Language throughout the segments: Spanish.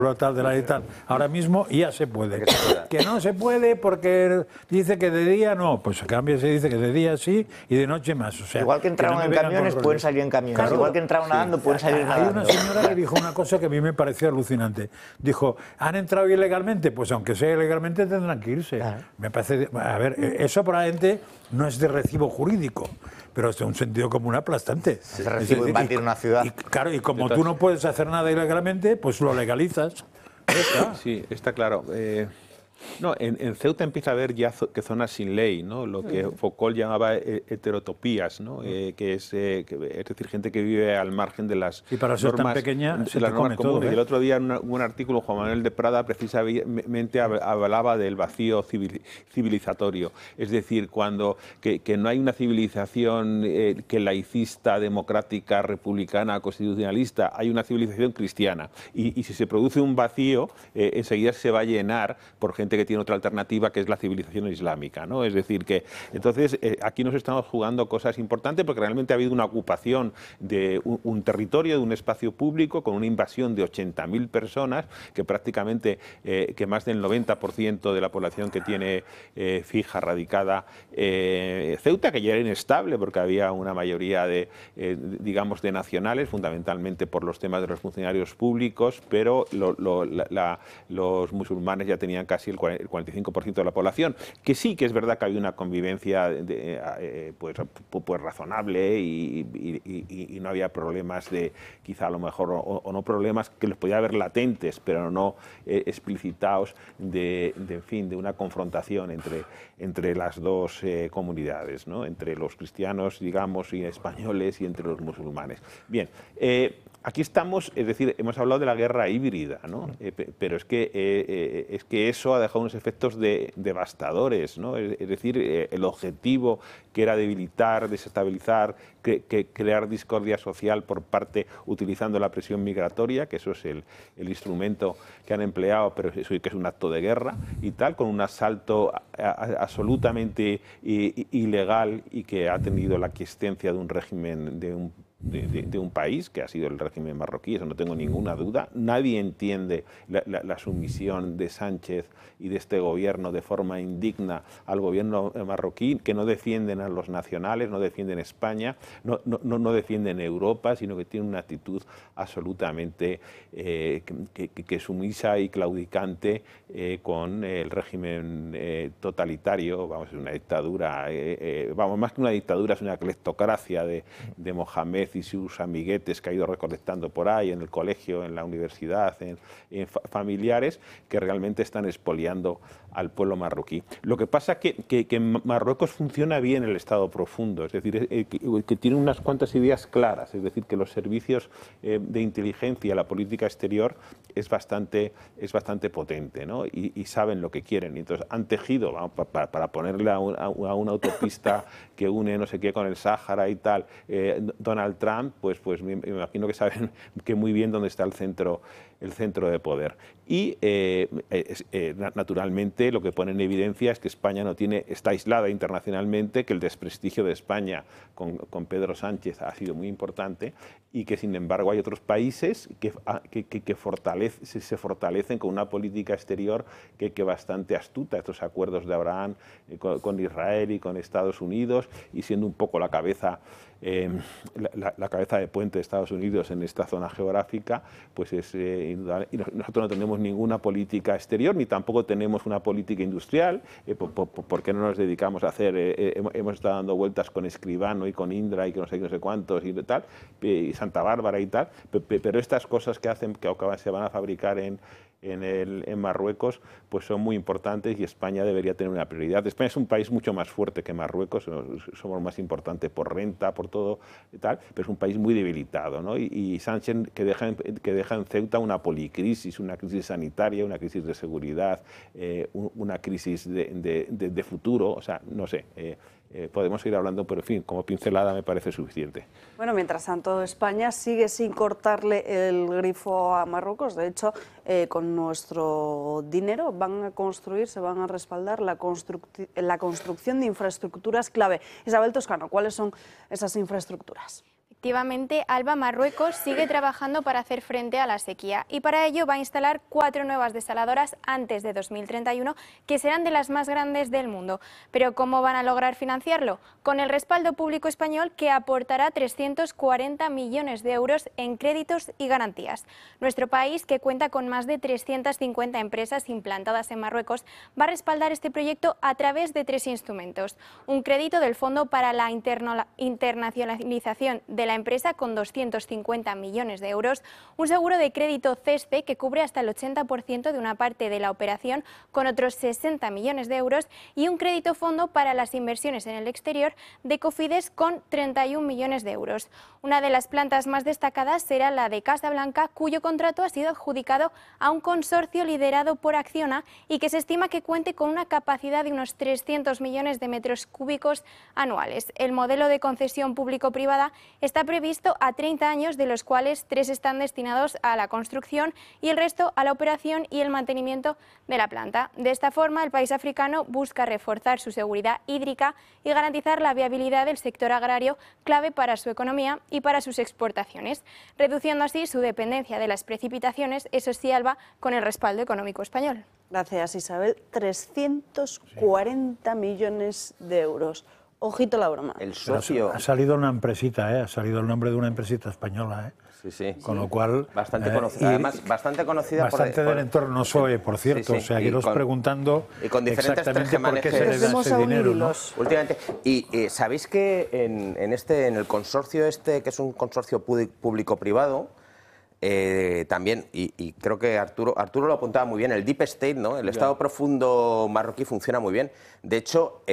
tal de la y tal, ahora mismo ya se puede. Que no se puede porque dice que de día no, pues se cambia, se dice que de día sí y de noche más. O sea, igual que entraron en camiones, pueden salir en camiones. Claro, igual que entraron nadando, pueden salir nadando. Hay una señora que dijo una cosa que a mí me pareció alucinante. Dijo, ¿han entrado ilegalmente? Pues aunque sea ilegalmente tendrán que irse. Claro. Me parece, a ver, eso probablemente no es de recibo jurídico, pero es de un sentido común aplastante. Es de recibo invadir una ciudad. Claro, y como tú no puedes hacer nada ilegalmente, pues lo legalizas. Sí, está claro. No, en Ceuta empieza a haber ya zonas sin ley, ¿no? Lo que Foucault llamaba heterotopías, ¿no? Que es decir, gente que vive al margen de las y para ser tan pequeña se las te normas come comunes. todo, Y el otro día un artículo, Juan Manuel de Prada precisamente hablaba del vacío civilizatorio. Es decir, cuando que no hay una civilización que laicista, democrática, republicana, constitucionalista, hay una civilización cristiana. Y si se produce un vacío, enseguida se va a llenar por gente que tiene otra alternativa, que es la civilización islámica, ¿no? Es decir, que entonces aquí nos estamos jugando cosas importantes porque realmente ha habido una ocupación de un territorio, de un espacio público, con una invasión de 80.000 personas, que prácticamente que más del 90% de la población que tiene fija, radicada Ceuta, que ya era inestable porque había una mayoría de, digamos, de nacionales, fundamentalmente por los temas de los funcionarios públicos, pero los musulmanes ya tenían casi el 45% de la población, que sí que es verdad que había una convivencia pues razonable y no había problemas de, quizá a lo mejor, o no problemas que los podía haber latentes, pero no explicitados en fin, de una confrontación entre las dos comunidades, ¿no? Entre los cristianos, digamos, y españoles y entre los musulmanes. Bien, aquí estamos, es decir, hemos hablado de la guerra híbrida, ¿no? Pero es que eso ha dejado unos efectos devastadores, ¿no? Es decir, el objetivo que era debilitar, desestabilizar, crear discordia social por parte, utilizando la presión migratoria, que eso es el instrumento que han empleado, pero eso que es un acto de guerra y tal, con un asalto absolutamente ilegal y que ha tenido la aquiescencia de un régimen, de un país, que ha sido el régimen marroquí, eso no tengo ninguna duda. Nadie entiende la sumisión de Sánchez y de este gobierno de forma indigna al gobierno marroquí, que no defienden a los nacionales, no defienden España, no defienden Europa, sino que tienen una actitud absolutamente que sumisa y claudicante con el régimen totalitario. Vamos, es una dictadura, vamos, más que una dictadura, es una cleptocracia de Mohamed y sus amiguetes que ha ido recolectando por ahí en el colegio, en la universidad, en familiares, que realmente están expoliando al pueblo marroquí. Lo que pasa es que en Marruecos funciona bien el Estado profundo, es decir, que tiene unas cuantas ideas claras, es decir, que los servicios de inteligencia, la política exterior es bastante potente, ¿no? Y saben lo que quieren. Y entonces han tejido, vamos, para ponerle a una autopista que une no sé qué con el Sáhara y tal, Donald Trump, pues me imagino que saben que muy bien dónde está el centro de poder. Y naturalmente lo que pone en evidencia es que España está aislada internacionalmente, que el desprestigio de España con Pedro Sánchez ha sido muy importante y que sin embargo hay otros países que se fortalecen con una política exterior que bastante astuta, estos acuerdos de Abraham con Israel y con Estados Unidos, y siendo un poco la cabeza de puente de Estados Unidos en esta zona geográfica, pues es indudable. Y nosotros no tenemos ninguna política exterior, ni tampoco tenemos una política industrial. ¿Por qué no nos dedicamos a hacer? Hemos estado dando vueltas con Escribano y con Indra y que no sé cuántos y tal, y Santa Bárbara y tal, pero estas cosas que hacen, que se van a fabricar en Marruecos, pues son muy importantes y España debería tener una prioridad. España es un país mucho más fuerte que Marruecos, somos más importantes por renta, por todo y tal, pero es un país muy debilitado, ¿no? Y Sánchez que deja en Ceuta una policrisis, una crisis sanitaria, una crisis de seguridad, una crisis de futuro, o sea, no sé. Podemos ir hablando, pero en fin, como pincelada me parece suficiente. Bueno, mientras tanto, España sigue sin cortarle el grifo a Marruecos. De hecho, con nuestro dinero van a construir, se van a respaldar la construcción de infraestructuras clave. Isabel Toscano, ¿cuáles son esas infraestructuras? Efectivamente, Alba Marruecos sigue trabajando para hacer frente a la sequía y para ello va a instalar 4 nuevas desaladoras antes de 2031 que serán de las más grandes del mundo. Pero ¿cómo van a lograr financiarlo? Con el respaldo público español que aportará 340 millones de euros en créditos y garantías. Nuestro país, que cuenta con más de 350 empresas implantadas en Marruecos, va a respaldar este proyecto a través de 3 instrumentos. Un crédito del Fondo para la Internacionalización de la empresa con 250 millones de euros, un seguro de crédito CESPE que cubre hasta el 80% de una parte de la operación con otros 60 millones de euros y un crédito fondo para las inversiones en el exterior de Cofidis con 31 millones de euros. Una de las plantas más destacadas será la de Casablanca, cuyo contrato ha sido adjudicado a un consorcio liderado por Acciona y que se estima que cuente con una capacidad de unos 300 millones de metros cúbicos anuales. El modelo de concesión público-privada está previsto a 30 años, de los cuales 3 están destinados a la construcción y el resto a la operación y el mantenimiento de la planta. De esta forma, el país africano busca reforzar su seguridad hídrica y garantizar la viabilidad del sector agrario, clave para su economía y para sus exportaciones, reduciendo así su dependencia de las precipitaciones, eso sí, Alba, con el respaldo económico español. Gracias, Isabel. 340 millones de euros. Ojito la broma. El socio... Ha salido una empresita, ha salido el nombre de una empresita española, Sí, sí. Con lo cual... Bastante conocida, además, bastante conocida bastante del entorno SOE, por cierto. Sí, sí. O sea, iros preguntando y con diferentes exactamente por qué se le da Empecemos ese a dinero, ¿no? unirlos. Últimamente. Y sabéis que en el consorcio que es un consorcio público-privado, también, y creo que Arturo lo apuntaba muy bien, el Deep State, ¿no? El Estado profundo marroquí funciona muy bien. De hecho,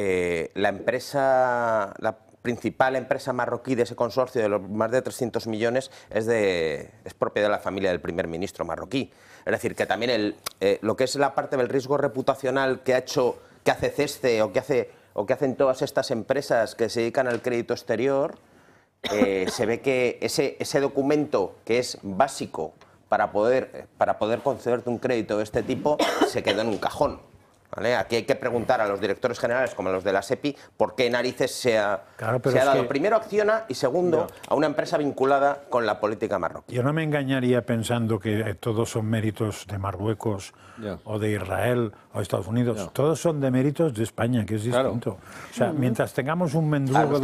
la principal empresa marroquí de ese consorcio, de los más de 300 millones, es propiedad de la familia del primer ministro marroquí. Es decir, que también lo que es la parte del riesgo reputacional que hace CESCE o que hacen todas estas empresas que se dedican al crédito exterior, se ve que ese documento que es básico para poder concederte un crédito de este tipo se quedó en un cajón. ¿Vale? Aquí hay que preguntar a los directores generales, como a los de la SEPI, por qué narices se ha dado primero a Acciona y segundo a una empresa vinculada con la política marroquí. Yo no me engañaría pensando que todos son méritos de Marruecos o de Israel o Estados Unidos. Todos son de méritos de España, que es distinto. O sea, mientras tengamos un mendrugo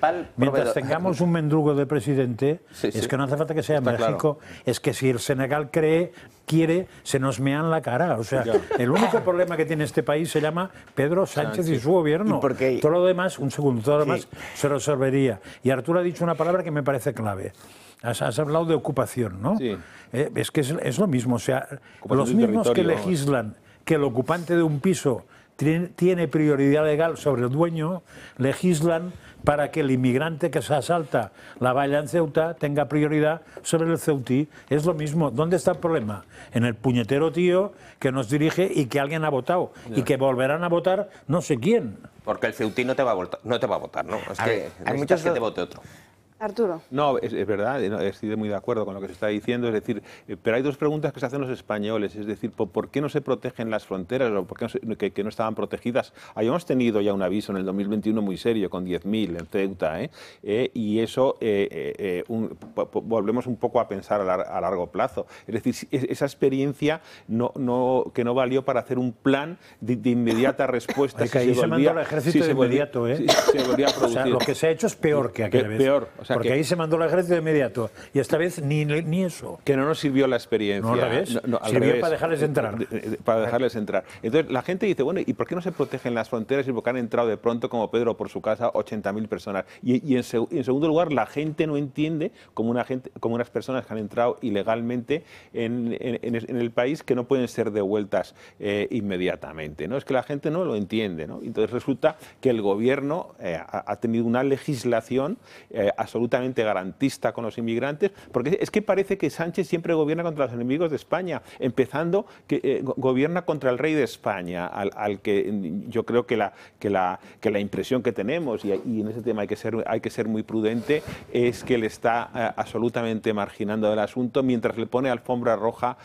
de presidente, es que no hace falta que sea México, es que si el Senegal quiere, se nos mea en la cara. O sea, el único problema que tiene este país se llama Pedro Sánchez y su gobierno. Todo lo demás, todo lo demás se resolvería. Y Arturo ha dicho una palabra que me parece clave. Has hablado de ocupación, ¿no? Sí. Es que es lo mismo. O sea, los mismos que legislan que el ocupante de un piso tiene prioridad legal sobre el dueño, legislan para que el inmigrante que se asalta la valla en Ceuta tenga prioridad sobre el ceutí. Es lo mismo. ¿Dónde está el problema? En el puñetero tío que nos dirige y que alguien ha votado. Y que volverán a votar no sé quién. Porque el ceutí no te va a votar, ¿no? Es que hay muchos que te vote otro. Arturo. No, es verdad, estoy muy de acuerdo con lo que se está diciendo, es decir, pero hay dos preguntas que se hacen los españoles, es decir, ¿por qué no se protegen las fronteras o por qué que no estaban protegidas? Habíamos tenido ya un aviso en el 2021 muy serio, con 10.000 en Ceuta, y eso volvemos un poco a pensar a largo plazo. Es decir, esa experiencia que no valió para hacer un plan de inmediata respuesta. Que ahí se mandó el ejército de inmediato, se volvía a producir. O sea, lo que se ha hecho es peor que aquella vez. Peor. O sea, porque ahí se mandó el ejército de inmediato. Y esta vez ni eso. Que no nos sirvió la experiencia. No, al revés. Sirvió para dejarles entrar. Para dejarles entrar. Entonces, la gente dice, bueno, ¿y por qué no se protegen las fronteras? Y porque han entrado de pronto, como Pedro, por su casa, 80.000 personas. Y en segundo lugar, la gente no entiende como unas personas que han entrado ilegalmente en el país que no pueden ser devueltas inmediatamente, ¿no? Es que la gente no lo entiende, ¿no? Entonces resulta que el gobierno ha tenido una legislación absolutamente garantista con los inmigrantes, porque es que parece que Sánchez siempre gobierna contra los enemigos de España, empezando que gobierna contra el rey de España, al que yo creo que la impresión que tenemos, y en ese tema hay que ser muy prudente, es que él está absolutamente marginando del asunto mientras le pone alfombra roja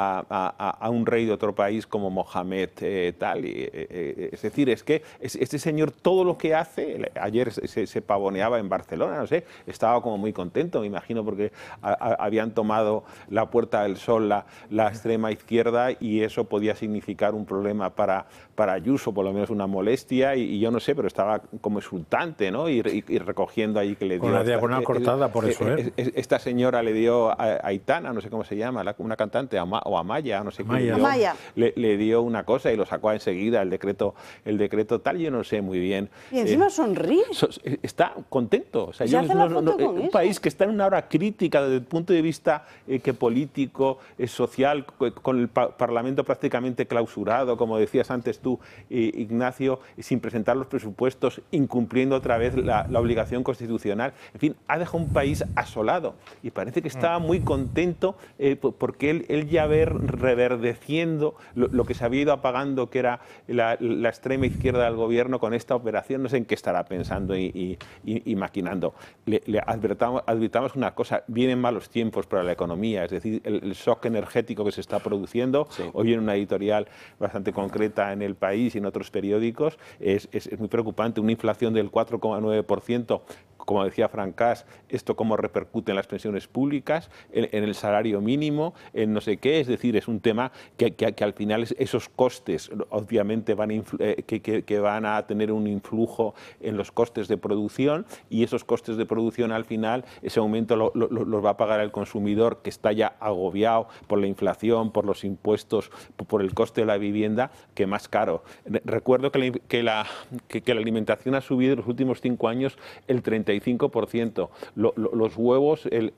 a un rey de otro país como Mohamed tal. Es decir, es que este señor todo lo que hace, ayer se pavoneaba en Barcelona, no sé, estaba como muy contento, me imagino, porque habían tomado la Puerta del Sol la extrema izquierda y eso podía significar un problema para Ayuso, por lo menos una molestia, y yo no sé, pero estaba como exultante, ¿no? Y recogiendo ahí que le dio... Con la diagonal cortada, por eso, Esta señora le dio a Aitana, no sé cómo se llama, una cantante, o Amaya, no sé qué. Le dio una cosa y lo sacó enseguida, el decreto tal, yo no sé muy bien. Y encima sonríe. Está contento. O sea, un país que está en una hora crítica desde el punto de vista político, social, con el Parlamento prácticamente clausurado, como decías antes tú, Ignacio, sin presentar los presupuestos, incumpliendo otra vez la obligación constitucional. En fin, ha dejado un país asolado y parece que estaba muy contento porque él ya ver reverdeciendo lo que se había ido apagando, que era la extrema izquierda del gobierno con esta operación. No sé en qué estará pensando y maquinando. Le advirtamos una cosa: vienen malos tiempos para la economía, es decir, el shock energético que se está produciendo. Sí. Hoy en una editorial bastante concreta en El País y en otros periódicos es muy preocupante. Una inflación del 4,9%, como decía Francás, esto cómo repercute en las pensiones públicas, en el salario mínimo, en no sé qué. Es decir, es un tema que al final esos costes obviamente que van a tener un influjo en los costes de producción, y esos costes de producción al final, ese aumento los va a pagar el consumidor, que está ya agobiado por la inflación, por los impuestos, por el coste de la vivienda, que más caro. Recuerdo que la alimentación ha subido en los últimos 5 años el 35%, los huevos el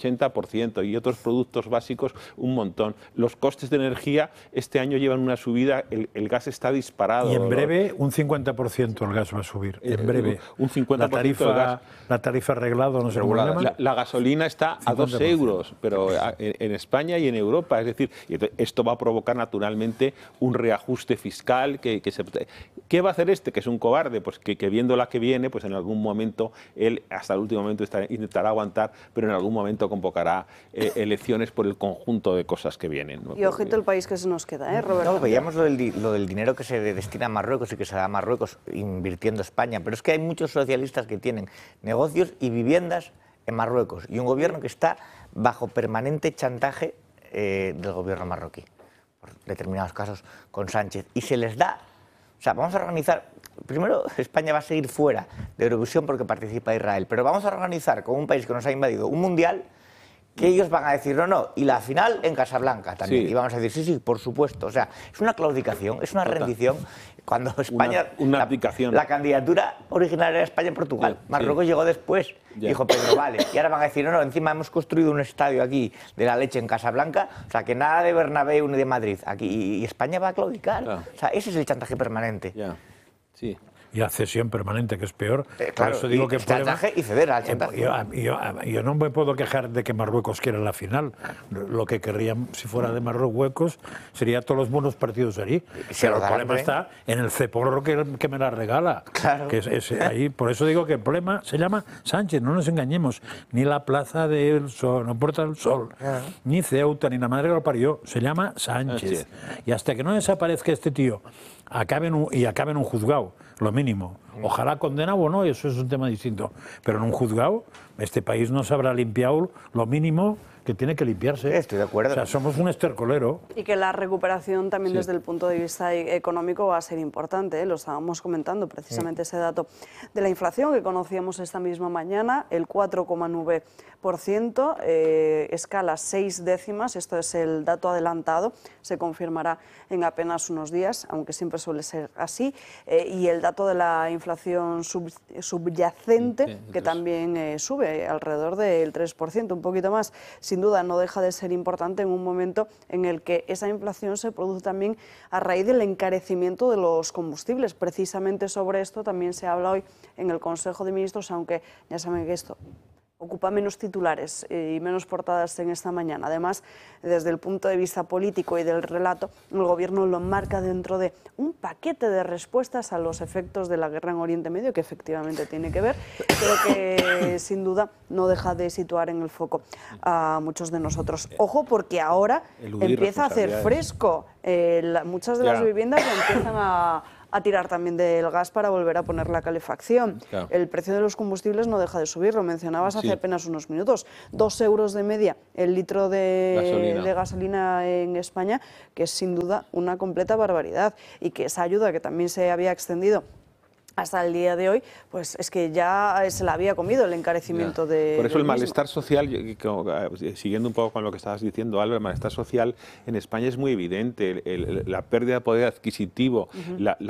80% y otros productos básicos un montón. Los costes de energía este año llevan una subida, el gas está disparado. Y en breve un 50% el gas va a subir, en breve. Un 50% la tarifa arreglado, no sé cómo se llama. La gasolina está a 2 euros, pero en España y en Europa. Es decir, esto va a provocar naturalmente un reajuste fiscal. ¿Qué va a hacer que es un cobarde? Pues que viendo la que viene, pues en algún momento él hasta el último momento intentará aguantar, pero en algún momento convocará elecciones por el conjunto de cosas que vienen, ¿no? Y ojito el país que se nos queda, Roberto. No, veíamos lo del dinero que se destina a Marruecos y que se da a Marruecos invirtiendo España, pero es que hay muchos socialistas que tienen negocios y viviendas en Marruecos y un gobierno que está bajo permanente chantaje del gobierno marroquí, por determinados casos con Sánchez, y se les da, o sea, vamos a organizar, primero España va a seguir fuera de Eurovisión porque participa Israel, pero vamos a organizar con un país que nos ha invadido un mundial que ellos van a decir no, y la final en Casablanca también, y vamos a decir sí, por supuesto. O sea, es una claudicación, es una rendición. Cuando España, una abdicación. La candidatura original era España en Portugal, Marruecos llegó después, dijo Pedro, vale, y ahora van a decir no, encima hemos construido un estadio aquí de la leche en Casablanca, o sea, que nada de Bernabéu ni de Madrid, aquí, y España va a claudicar. O sea, ese es el chantaje permanente. Sí. Y la cesión permanente, que es peor. Claro, por eso digo que chantaje y ceder al chantaje. Yo no me puedo quejar de que Marruecos quiera la final. Lo que querrían, si fuera de Marruecos, sería todos los buenos partidos allí. Pero el problema está en el ceporro que me la regala. Claro. Que es ahí. Por eso digo que el problema se llama Sánchez, no nos engañemos. Ni la Plaza del Sol, no Puerta del Sol, ni Ceuta, ni la madre que lo parió. Se llama Sánchez. Y hasta que no desaparezca este tío, acabe en un juzgado, lo mínimo. Ojalá condenado o no, eso es un tema distinto. Pero en un juzgado, este país no se habrá limpiado lo mínimo que tiene que limpiarse. Estoy de acuerdo. O sea, somos un estercolero. Y que la recuperación también desde el punto de vista económico va a ser importante, Lo estábamos comentando, precisamente ese dato de la inflación que conocíamos esta misma mañana, el 4,9%, escala 6 décimas, esto es el dato adelantado, se confirmará en apenas unos días, aunque siempre suele ser así, y el dato de la inflación subyacente, que también sube alrededor del 3%, un poquito más. Sin duda no deja de ser importante en un momento en el que esa inflación se produce también a raíz del encarecimiento de los combustibles. Precisamente sobre esto también se habla hoy en el Consejo de Ministros, aunque ya saben que esto ocupa menos titulares y menos portadas en esta mañana. Además, desde el punto de vista político y del relato, el Gobierno lo marca dentro de un paquete de respuestas a los efectos de la guerra en Oriente Medio, que efectivamente tiene que ver, pero que sin duda no deja de situar en el foco a muchos de nosotros. Ojo, porque ahora empieza a hacer fresco. Muchas de las viviendas ya empiezan a a tirar también del gas para volver a poner la calefacción. Claro. El precio de los combustibles no deja de subir, lo mencionabas hace Sí. apenas unos minutos. 2 euros de media el litro de gasolina en España, que es sin duda una completa barbaridad, y que esa ayuda que también se había extendido hasta el día de hoy, pues es que ya se la había comido el encarecimiento de... Por eso el del mismo. malestar social, siguiendo un poco con lo que estabas diciendo, Álvaro, el malestar social en España es muy evidente. La pérdida de poder adquisitivo, la